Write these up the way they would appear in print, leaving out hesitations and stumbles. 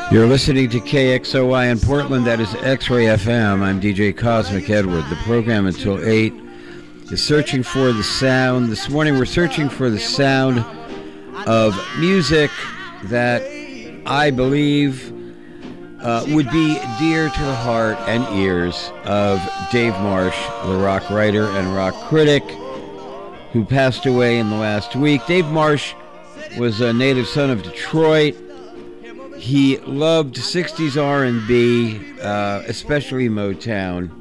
You're listening to KXOY in Portland, that is X-Ray FM. I'm DJ Cosmic Edward. The program until 8 is Searching for the Sound. This morning we're searching for the sound of music that I believe would be dear to the heart and ears of Dave Marsh, the rock writer and rock critic, who passed away in the last week. Dave Marsh was a native son of Detroit. He loved 60s R&B, especially Motown.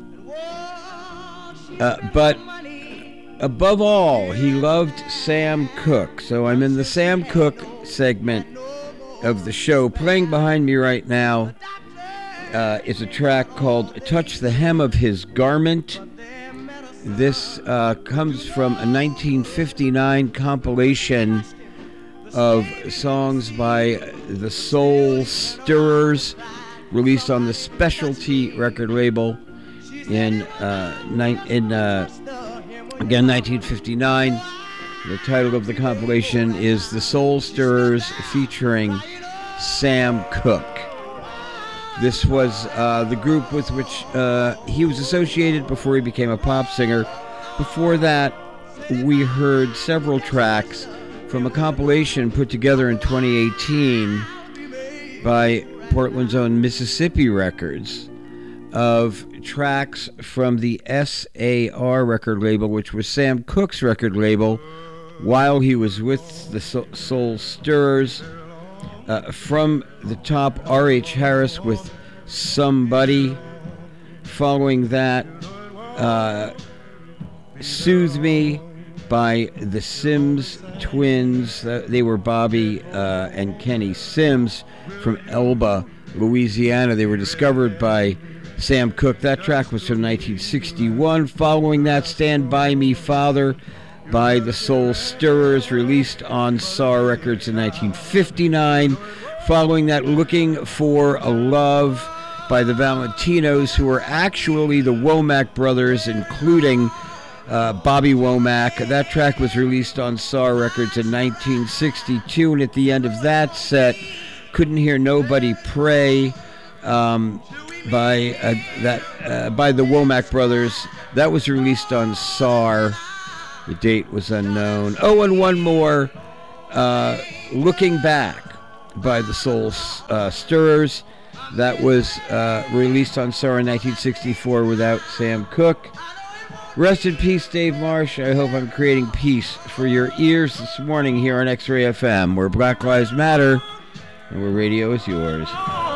But above all, he loved Sam Cooke. So I'm in the Sam Cooke segment of the show. Playing behind me right now is a track called Touch the Hem of His Garment. This comes from a 1959 compilation of songs by the Soul Stirrers, released on the Specialty record label in 1959. The title of the compilation is The Soul Stirrers featuring Sam Cooke. This was the group with which he was associated before he became a pop singer. Before that, we heard several tracks from a compilation put together in 2018 by Portland's own Mississippi Records of tracks from the SAR record label, which was Sam Cooke's record label while he was with the Soul Stirrers. From the top, R.H. Harris with Somebody. Following that, Soothe Me by the Sims Twins. They were Bobby and Kenny Sims from Elba, Louisiana. They were discovered by Sam Cooke. That track was from 1961. Following that, Stand By Me Father by the Soul Stirrers, released on SAR Records in 1959. Following that, Looking for a Love by the Valentinos, who were actually the Womack brothers, including Bobby Womack. That track was released on SAR Records in 1962, and at the end of that set, Couldn't Hear Nobody Pray by the Womack brothers. That was released on SAR. The date was unknown. Oh, and one more, Looking Back by the Soul Stirrers. That was released on SAR in 1964 without Sam Cooke. Rest in peace, Dave Marsh. I hope I'm creating peace for your ears this morning here on X-Ray FM, where Black Lives Matter and where radio is yours.